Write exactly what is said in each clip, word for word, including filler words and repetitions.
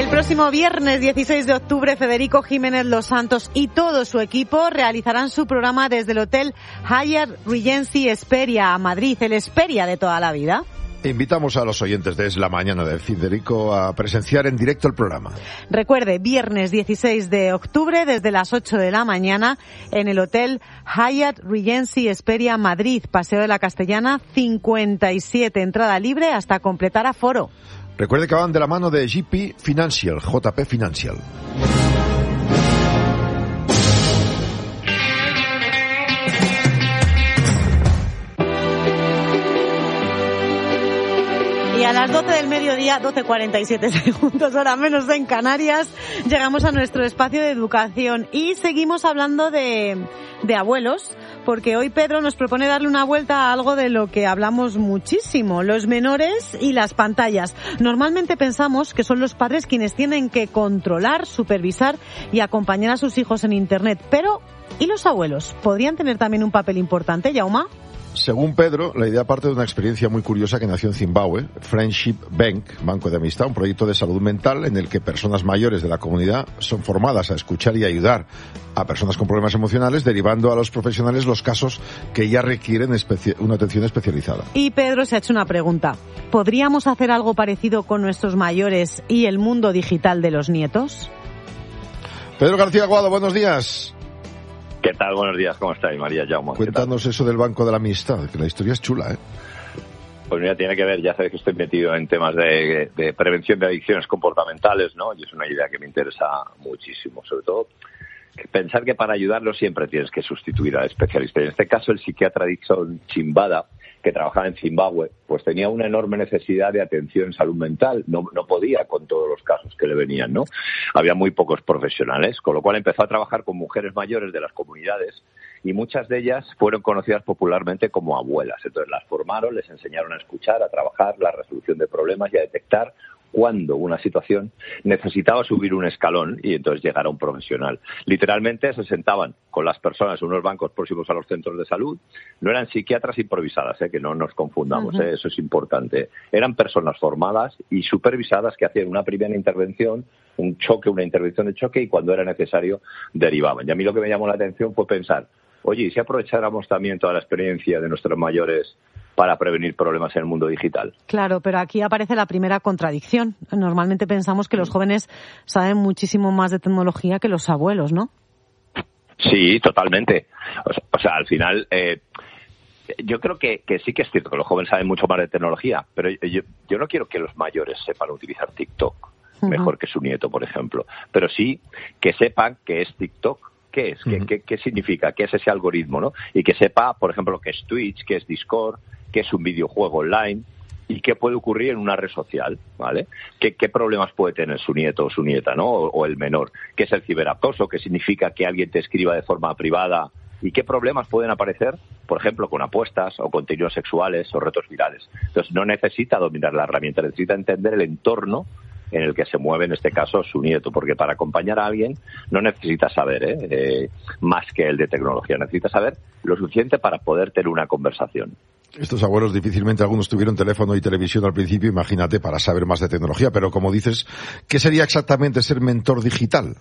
El próximo viernes dieciséis de octubre, Federico Jiménez Los Santos y todo su equipo realizarán su programa desde el Hotel Hyatt Regency Hesperia, a Madrid, el Hesperia de toda la vida. Invitamos a los oyentes de Es la Mañana de Federico a presenciar en directo el programa. Recuerde, viernes dieciséis de octubre, desde las ocho de la mañana, en el Hotel Hyatt Regency Hesperia, Madrid, Paseo de la Castellana, cincuenta y siete, entrada libre hasta completar aforo. Recuerde que van de la mano de G P Financial, J P Financial. Y a las doce del mediodía, doce cuarenta y siete segundos, hora menos en Canarias, llegamos a nuestro espacio de educación y seguimos hablando de, de abuelos, porque hoy Pedro nos propone darle una vuelta a algo de lo que hablamos muchísimo, los menores y las pantallas. Normalmente pensamos que son los padres quienes tienen que controlar, supervisar y acompañar a sus hijos en Internet, pero ¿y los abuelos? ¿Podrían tener también un papel importante, Jaume? Según Pedro, la idea parte de una experiencia muy curiosa que nació en Zimbabue, Friendship Bank, Banco de Amistad, un proyecto de salud mental en el que personas mayores de la comunidad son formadas a escuchar y ayudar a personas con problemas emocionales, derivando a los profesionales los casos que ya requieren espe- una atención especializada. Y Pedro se ha hecho una pregunta. ¿Podríamos hacer algo parecido con nuestros mayores y el mundo digital de los nietos? Pedro García Aguado, buenos días. ¿Qué tal? Buenos días, ¿cómo estáis, María Jaume? Cuéntanos eso del Banco de la Amistad, que la historia es chula, ¿eh? Pues mira, tiene que ver, ya sabes que estoy metido en temas de, de prevención de adicciones comportamentales, ¿no? Y es una idea que me interesa muchísimo, sobre todo que pensar que para ayudarlo siempre tienes que sustituir al especialista. En este caso, el psiquiatra Dixon Chimbada, que trabajaba en Zimbabue, pues tenía una enorme necesidad de atención en salud mental. No, no podía con todos los casos que le venían, ¿no? Había muy pocos profesionales, con lo cual empezó a trabajar con mujeres mayores de las comunidades y muchas de ellas fueron conocidas popularmente como abuelas. Entonces las formaron, les enseñaron a escuchar, a trabajar la resolución de problemas y a detectar cuando una situación necesitaba subir un escalón y entonces llegar a un profesional. Literalmente se sentaban con las personas en unos bancos próximos a los centros de salud. No eran psiquiatras improvisadas, ¿eh? Que no nos confundamos, ¿eh? Eso es importante. Eran personas formadas y supervisadas que hacían una primera intervención, un choque, una intervención de choque y cuando era necesario derivaban. Y a mí lo que me llamó la atención fue pensar, oye, ¿y si aprovecháramos también toda la experiencia de nuestros mayores para prevenir problemas en el mundo digital? Claro, pero aquí aparece la primera contradicción. Normalmente pensamos que los jóvenes saben muchísimo más de tecnología que los abuelos, ¿no? Sí, totalmente. O sea, o sea al final, eh, yo creo que, que sí que es cierto que los jóvenes saben mucho más de tecnología, pero yo, yo no quiero que los mayores sepan utilizar TikTok mejor uh-huh. que su nieto, por ejemplo, pero sí que sepan que es TikTok. ¿Qué es? ¿Qué, uh-huh. qué, qué significa? ¿Qué es ese algoritmo, no? Y que sepa, por ejemplo, qué es Twitch, qué es Discord, qué es un videojuego online y qué puede ocurrir en una red social, ¿vale? ¿Qué, qué problemas puede tener su nieto o su nieta, ¿no? O, o el menor. ¿Qué es el ciberacoso? ¿Qué significa que alguien te escriba de forma privada? ¿Y qué problemas pueden aparecer, por ejemplo, con apuestas o contenidos sexuales o retos virales? Entonces, no necesita dominar la herramienta, necesita entender el entorno en el que se mueve, en este caso, su nieto, porque para acompañar a alguien no necesita saber ¿eh? Eh, más que el de tecnología, necesita saber lo suficiente para poder tener una conversación. Estos abuelos difícilmente algunos tuvieron teléfono y televisión al principio, imagínate, para saber más de tecnología, pero como dices, ¿qué sería exactamente ser mentor digital?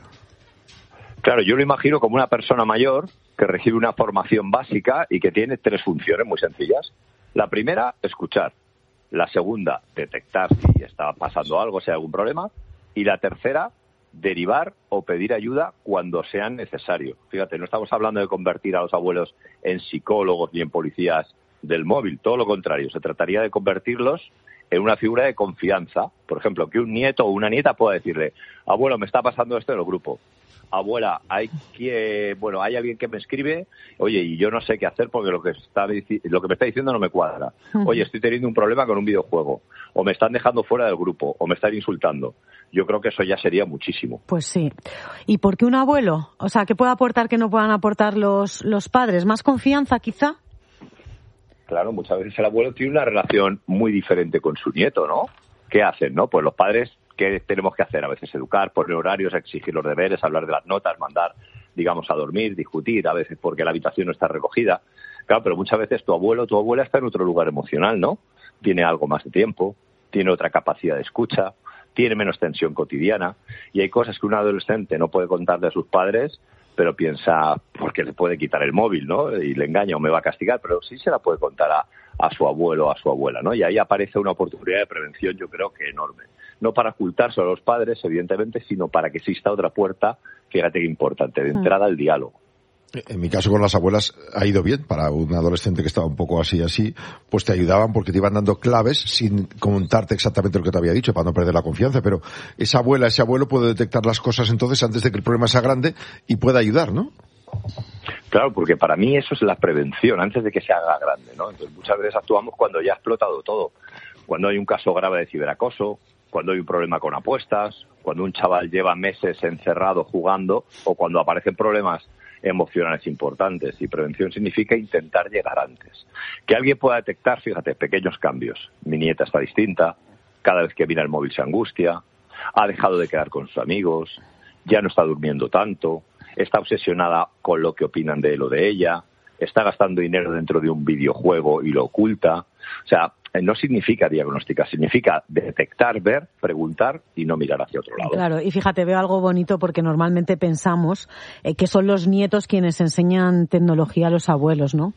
Claro, yo lo imagino como una persona mayor que recibe una formación básica y que tiene tres funciones muy sencillas. La primera, escuchar. La segunda, detectar si está pasando algo, si hay algún problema. Y la tercera, derivar o pedir ayuda cuando sea necesario. Fíjate, no estamos hablando de convertir a los abuelos en psicólogos ni en policías del móvil. Todo lo contrario, se trataría de convertirlos en una figura de confianza. Por ejemplo, que un nieto o una nieta pueda decirle, abuelo, me está pasando esto en el grupo. Abuela, hay que, bueno, hay alguien que me escribe, oye, y yo no sé qué hacer porque lo que está lo que me está diciendo no me cuadra. Oye, estoy teniendo un problema con un videojuego, o me están dejando fuera del grupo, o me están insultando. Yo creo que eso ya sería muchísimo. Pues sí. ¿Y por qué un abuelo? O sea, ¿qué puede aportar que no puedan aportar los, los padres? ¿Más confianza, quizá? Claro, muchas veces el abuelo tiene una relación muy diferente con su nieto, ¿no? ¿Qué hacen, no? Pues los padres, ¿qué tenemos que hacer? A veces educar, poner horarios, exigir los deberes, hablar de las notas, mandar, digamos, a dormir, discutir, a veces porque la habitación no está recogida. Claro, pero muchas veces tu abuelo, tu abuela está en otro lugar emocional, ¿no? Tiene algo más de tiempo, tiene otra capacidad de escucha, tiene menos tensión cotidiana, y hay cosas que un adolescente no puede contarle a sus padres, pero piensa, porque le puede quitar el móvil, ¿no? Y le engaña o me va a castigar, pero sí se la puede contar a, a su abuelo o a su abuela, ¿no? Y ahí aparece una oportunidad de prevención, yo creo que enorme. No para ocultarse a los padres, evidentemente, sino para que exista otra puerta, fíjate qué importante, de entrada al diálogo. En mi caso con las abuelas ha ido bien. Para un adolescente que estaba un poco así, así, pues te ayudaban porque te iban dando claves sin contarte exactamente lo que te había dicho para no perder la confianza. Pero esa abuela, ese abuelo puede detectar las cosas entonces antes de que el problema sea grande y pueda ayudar, ¿no? Claro, porque para mí eso es la prevención, antes de que se haga grande, ¿no? Entonces muchas veces actuamos cuando ya ha explotado todo. Cuando hay un caso grave de ciberacoso, cuando hay un problema con apuestas, cuando un chaval lleva meses encerrado jugando o cuando aparecen problemas emocionales importantes. Y prevención significa intentar llegar antes. Que alguien pueda detectar, fíjate, pequeños cambios. Mi nieta está distinta, cada vez que mira el móvil se angustia, ha dejado de quedar con sus amigos, ya no está durmiendo tanto, está obsesionada con lo que opinan de él o de ella, está gastando dinero dentro de un videojuego y lo oculta. O sea, no significa diagnosticar, significa detectar, ver, preguntar y no mirar hacia otro lado. Claro, y fíjate, veo algo bonito porque normalmente pensamos eh, que son los nietos quienes enseñan tecnología a los abuelos, ¿no?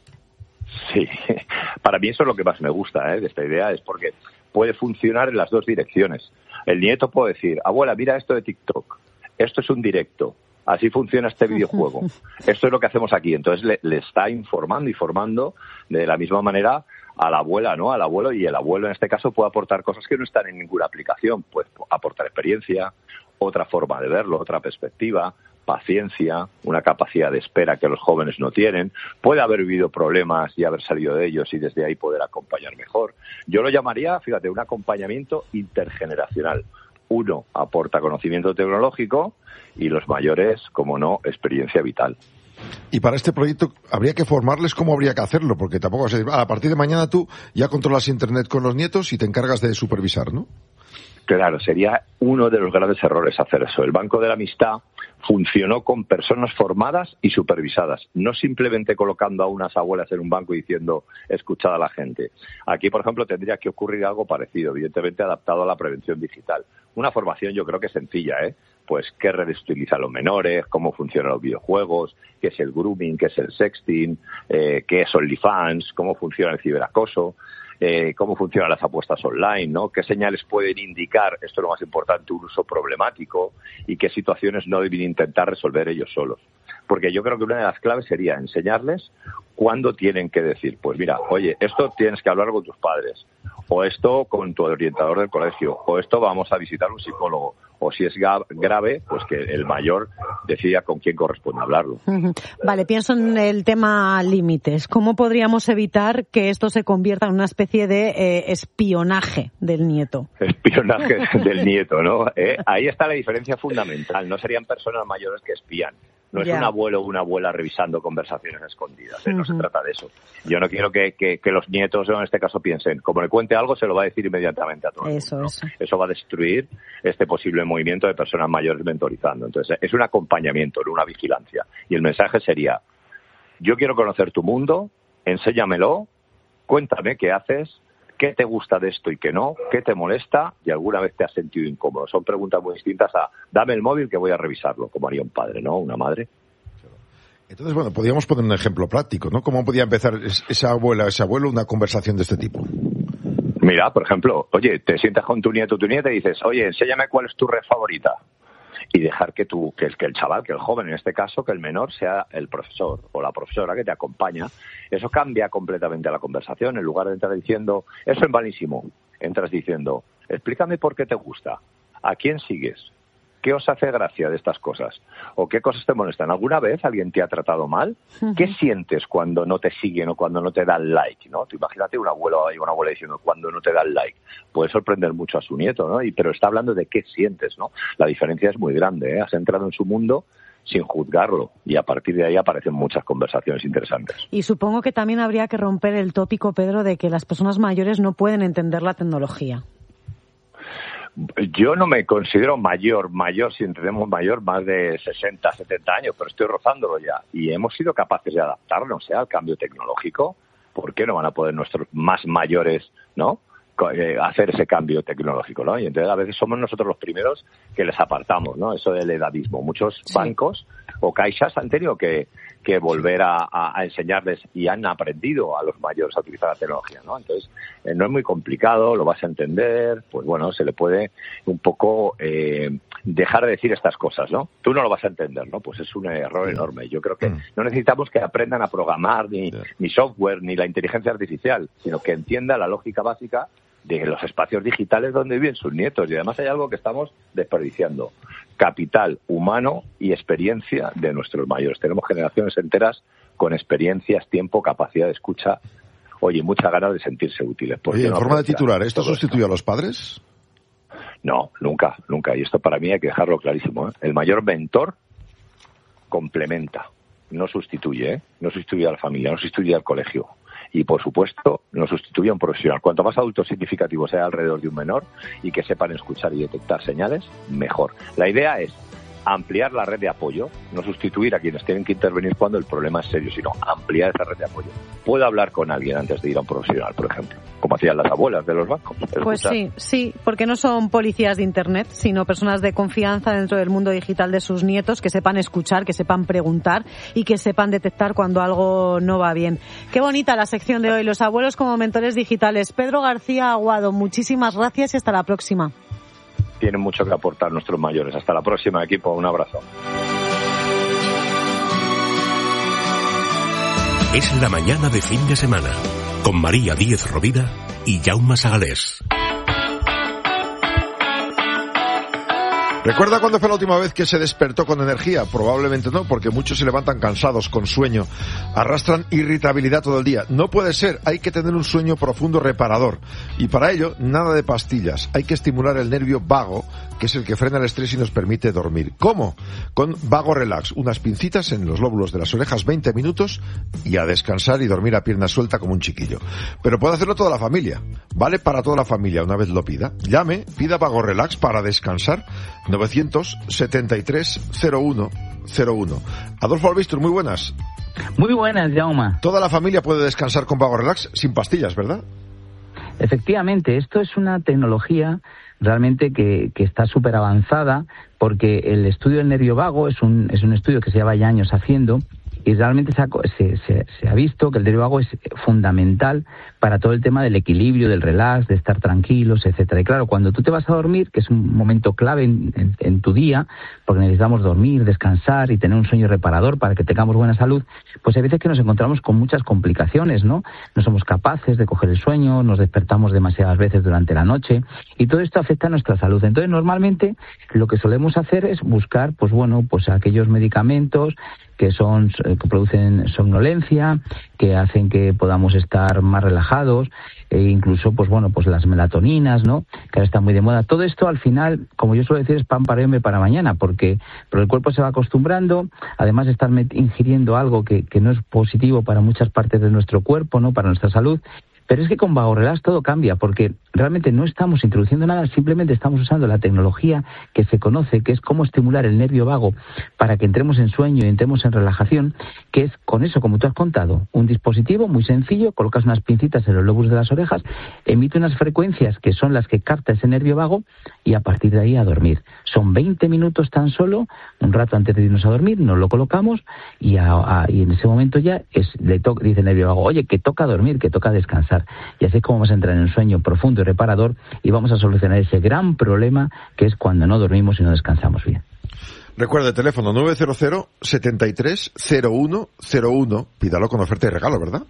Sí, para mí eso es lo que más me gusta, ¿eh? De esta idea, es porque puede funcionar en las dos direcciones. El nieto puede decir, abuela, mira esto de TikTok, esto es un directo, así funciona este videojuego, esto es lo que hacemos aquí. Entonces le, le está informando y formando de la misma manera a la abuela, ¿no? Al abuelo, y el abuelo en este caso puede aportar cosas que no están en ninguna aplicación, pues aportar experiencia, otra forma de verlo, otra perspectiva, paciencia, una capacidad de espera que los jóvenes no tienen, puede haber vivido problemas y haber salido de ellos y desde ahí poder acompañar mejor. Yo lo llamaría, fíjate, un acompañamiento intergeneracional. Uno aporta conocimiento tecnológico y los mayores, como no, experiencia vital. Y para este proyecto habría que formarles cómo habría que hacerlo, porque tampoco vas a decir, a partir de mañana tú ya controlas Internet con los nietos y te encargas de supervisar, ¿no? Claro, sería uno de los grandes errores hacer eso. El Banco de la Amistad funcionó con personas formadas y supervisadas, no simplemente colocando a unas abuelas en un banco y diciendo, escuchad a la gente. Aquí, por ejemplo, tendría que ocurrir algo parecido, evidentemente adaptado a la prevención digital. Una formación yo creo que sencilla, ¿eh? Pues qué redes utilizan los menores, cómo funcionan los videojuegos, qué es el grooming, qué es el sexting, eh, qué es OnlyFans, cómo funciona el ciberacoso, eh, cómo funcionan las apuestas online, ¿no? Qué señales pueden indicar, esto es lo más importante, un uso problemático y qué situaciones no deben intentar resolver ellos solos. Porque yo creo que una de las claves sería enseñarles cuándo tienen que decir, pues mira, oye, esto tienes que hablar con tus padres, o esto con tu orientador del colegio, o esto vamos a visitar un psicólogo, o si es grave, pues que el mayor decida con quién corresponde hablarlo. Vale, pienso en el tema límites. ¿Cómo podríamos evitar que esto se convierta en una especie de eh, espionaje del nieto? Espionaje del nieto, ¿no? Eh, ahí está la diferencia fundamental. No serían personas mayores que espían. No es ya. un abuelo o una abuela revisando conversaciones escondidas, ¿eh? No uh-huh. se trata de eso. Yo no quiero que, que, que los nietos, en este caso, piensen, como le cuente algo, se lo va a decir inmediatamente a todos. Eso, ¿no? eso. Eso va a destruir este posible movimiento de personas mayores mentorizando. Entonces, es un acompañamiento, no una vigilancia. Y el mensaje sería, yo quiero conocer tu mundo, enséñamelo, cuéntame qué haces, qué te gusta de esto y qué no, qué te molesta y alguna vez te has sentido incómodo. Son preguntas muy distintas a, dame el móvil que voy a revisarlo, como haría un padre, ¿no? Una madre. Entonces, bueno, podríamos poner un ejemplo práctico, ¿no? ¿Cómo podía empezar esa abuela, ese abuelo, una conversación de este tipo? Mira, por ejemplo, oye, te sientas con tu nieto o tu nieta y dices, oye, enséñame cuál es tu red favorita. Y dejar que tú, que el, que el chaval, que el joven en este caso, que el menor sea el profesor o la profesora que te acompaña. Eso cambia completamente la conversación. En lugar de entrar diciendo, eso es malísimo, entras diciendo, explícame por qué te gusta, a quién sigues, qué os hace gracia de estas cosas o qué cosas te molestan. ¿Alguna vez alguien te ha tratado mal? Uh-huh. ¿Qué sientes cuando no te siguen o cuando no te dan like, ¿no? Tú imagínate un abuelo y una abuela diciendo cuando no te dan like. Puede sorprender mucho a su nieto, ¿no? Y, pero está hablando de qué sientes, ¿no? La diferencia es muy grande, ¿eh? Has entrado en su mundo sin juzgarlo y a partir de ahí aparecen muchas conversaciones interesantes. Y supongo que también habría que romper el tópico, Pedro, de que las personas mayores no pueden entender la tecnología. Yo no me considero mayor, mayor, si entendemos mayor, más de sesenta, setenta años, pero estoy rozándolo ya. Y hemos sido capaces de adaptarnos, ¿eh? al cambio tecnológico. ¿Por qué no van a poder nuestros más mayores, no? eh, hacer ese cambio tecnológico, ¿no? Y entonces a veces somos nosotros los primeros que les apartamos, ¿no? Eso del edadismo. Muchos sí. bancos o caixas han tenido que, que volver a, a, a enseñarles y han aprendido a los mayores a utilizar la tecnología, ¿no? Entonces, eh, no es muy complicado, lo vas a entender, pues bueno, se le puede un poco eh, dejar de decir estas cosas, ¿no? Tú no lo vas a entender, ¿no? Pues es un error enorme. Yo creo que no necesitamos que aprendan a programar ni, ni software ni la inteligencia artificial, sino que entienda la lógica básica de los espacios digitales donde viven sus nietos. Y además hay algo que estamos desperdiciando: capital humano y experiencia de nuestros mayores. Tenemos generaciones enteras con experiencias, tiempo, capacidad de escucha, oye, muchas ganas de sentirse útiles. Oye, en forma de titular, ¿esto sustituye a los padres? No, nunca, nunca. Y esto para mí hay que dejarlo clarísimo, ¿eh? El mayor mentor complementa, no sustituye, ¿eh? No sustituye a la familia, no sustituye al colegio. Y, por supuesto, no sustituye a un profesional. Cuanto más adulto significativo sea alrededor de un menor y que sepan escuchar y detectar señales, mejor. La idea es ampliar la red de apoyo, no sustituir a quienes tienen que intervenir cuando el problema es serio, sino ampliar esa red de apoyo. Puedo hablar con alguien antes de ir a un profesional, por ejemplo, como hacían las abuelas de los bancos. Pues sí, sí, porque no son policías de Internet, sino personas de confianza dentro del mundo digital de sus nietos, que sepan escuchar, que sepan preguntar y que sepan detectar cuando algo no va bien. Qué bonita la sección de hoy, los abuelos como mentores digitales. Pedro García Aguado, muchísimas gracias y hasta la próxima. Tienen mucho que aportar nuestros mayores. Hasta la próxima, equipo. Un abrazo. Es la mañana de fin de semana, con María Díez Rovira y Jaume Sagalés. ¿Recuerda cuándo fue la última vez que se despertó con energía? Probablemente no, porque muchos se levantan cansados, con sueño, arrastran irritabilidad todo el día. No puede ser, hay que tener un sueño profundo reparador. Y para ello, nada de pastillas. Hay que estimular el nervio vago, que es el que frena el estrés y nos permite dormir. ¿Cómo? Con Vago Relax, unas pincitas en los lóbulos de las orejas, veinte minutos, y a descansar y dormir a pierna suelta como un chiquillo. Pero puede hacerlo toda la familia. Vale para toda la familia, una vez lo pida. Llame, pida Vago Relax para descansar. novecientos setenta y tres cero uno cero uno. Adolfo Albistur, muy buenas. Muy buenas, Jaume. Toda la familia puede descansar con Vago Relax sin pastillas, ¿verdad? Efectivamente, esto es una tecnología realmente que, que está súper avanzada, porque el estudio del nervio vago es un, es un estudio que se lleva ya años haciendo, y realmente se ha, se, se, se ha visto que el nervio vago es fundamental para todo el tema del equilibrio, del relax, de estar tranquilos, etcétera. Y claro, cuando tú te vas a dormir, que es un momento clave en, en, en tu día, porque necesitamos dormir, descansar y tener un sueño reparador para que tengamos buena salud, pues hay veces que nos encontramos con muchas complicaciones, ¿no? No somos capaces de coger el sueño, nos despertamos demasiadas veces durante la noche, y todo esto afecta a nuestra salud. Entonces, normalmente, lo que solemos hacer es buscar, pues bueno, pues aquellos medicamentos que son que producen somnolencia, que hacen que podamos estar más relajados, e incluso, pues bueno, pues las melatoninas, ¿no?, que ahora están muy de moda. Todo esto, al final, como yo suelo decir, es pan para hoy, hambre para mañana, porque pero el cuerpo se va acostumbrando, además de estar ingiriendo algo que, que no es positivo para muchas partes de nuestro cuerpo, ¿no?, para nuestra salud. Pero es que con Vago Relax todo cambia, porque realmente no estamos introduciendo nada, simplemente estamos usando la tecnología que se conoce, que es cómo estimular el nervio vago para que entremos en sueño y entremos en relajación, que es con eso, como tú has contado, un dispositivo muy sencillo, colocas unas pincitas en los lóbulos de las orejas, emite unas frecuencias que son las que capta ese nervio vago, y a partir de ahí a dormir. Son veinte minutos tan solo, un rato antes de irnos a dormir, nos lo colocamos, y, a, a, y en ese momento ya es, le to, dice el nervio vago, oye, que toca dormir, que toca descansar. Y así es como vamos a entrar en un sueño profundo y reparador, y vamos a solucionar ese gran problema que es cuando no dormimos y no descansamos bien. Recuerda el teléfono nueve cero cero, setenta y tres cero uno cero uno. Pídalo con oferta y regalo, ¿verdad?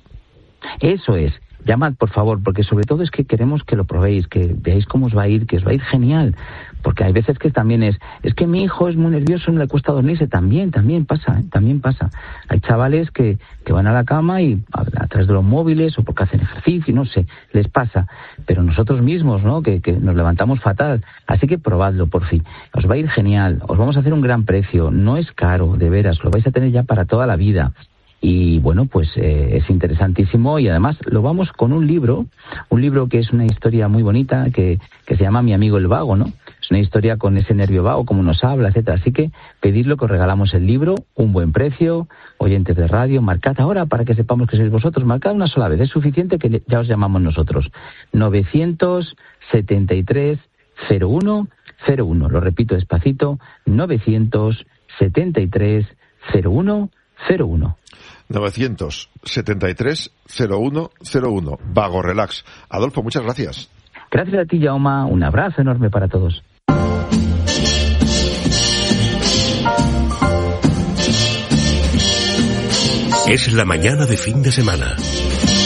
Eso es. Llamad, por favor, porque sobre todo es que queremos que lo probéis, que veáis cómo os va a ir, que os va a ir genial. Porque hay veces que también es, es que mi hijo es muy nervioso, no le cuesta dormirse. También, también pasa, ¿eh? también pasa. Hay chavales que, que van a la cama y a, a través de los móviles o porque hacen ejercicio, no sé, les pasa. Pero nosotros mismos, ¿no?, que, que nos levantamos fatal. Así que probadlo, por fin. Os va a ir genial, os vamos a hacer un gran precio. No es caro, de veras, lo vais a tener ya para toda la vida. Y bueno, pues eh, es interesantísimo, y además lo vamos con un libro, un libro que es una historia muy bonita, que, que se llama Mi amigo el vago, ¿no? Es una historia con ese nervio vago, cómo nos habla, etcétera. Así que pedidlo, que os regalamos el libro, un buen precio, oyentes de radio, marcad ahora para que sepamos que sois vosotros, marcad una sola vez, es suficiente, que ya os llamamos nosotros. novecientos setenta y tres cero uno cero uno, lo repito despacito, novecientos setenta y tres cero uno cero uno. novecientos setenta y tres cero uno cero uno. Vago Relax. Adolfo, muchas gracias. Gracias a ti, Jaume. Un abrazo enorme para todos. Es la mañana de fin de semana.